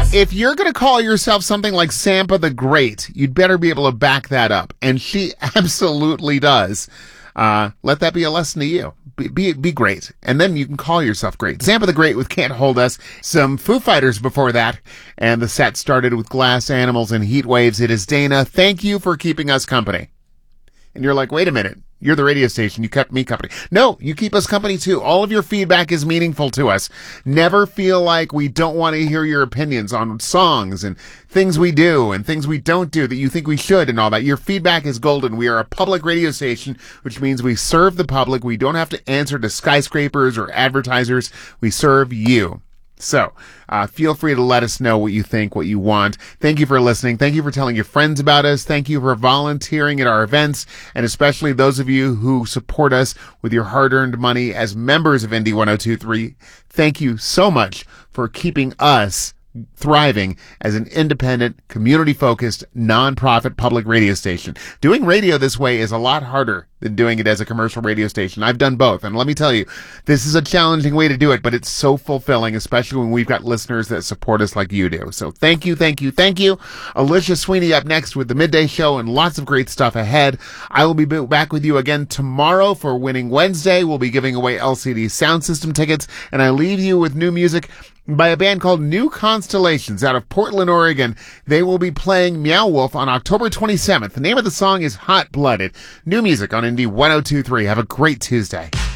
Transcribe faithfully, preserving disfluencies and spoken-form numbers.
If you're going to call yourself something like Sampa the Great, you'd better be able to back that up. And she absolutely does. Uh, let that be a lesson to you. Be, be, be great. And then you can call yourself great. Sampa the Great with Can't Hold Us. Some Foo Fighters before that. And the set started with Glass Animals and Heat Waves. It is Dana. Thank you for keeping us company. And you're like, wait a minute. You're the radio station. You kept me company. No, you keep us company too. All of your feedback is meaningful to us. Never feel like we don't want to hear your opinions on songs and things we do and things we don't do that you think we should and all that. Your feedback is golden. We are a public radio station, which means we serve the public. We don't have to answer to skyscrapers or advertisers. We serve you. So, uh, feel free to let us know what you think, what you want. Thank you for listening. Thank you for telling your friends about us. Thank you for volunteering at our events, and especially those of you who support us with your hard-earned money as members of Indie one oh two point three. Thank you so much for keeping us thriving as an independent, community-focused, non-profit public radio station. Doing radio this way is a lot harder than doing it as a commercial radio station. I've done both, and let me tell you, this is a challenging way to do it, but it's so fulfilling, especially when we've got listeners that support us like you do. So thank you, thank you, thank you. Alicia Sweeney up next with the Midday Show and lots of great stuff ahead. I will be back with you again tomorrow for Winning Wednesday. We'll be giving away L C D sound system tickets, and I leave you with new music by a band called New Constellations out of Portland, Oregon. They will be playing Meow Wolf on October twenty-seventh. The name of the song is Hot Blooded. New music on Indie one oh two point three. Have a great Tuesday.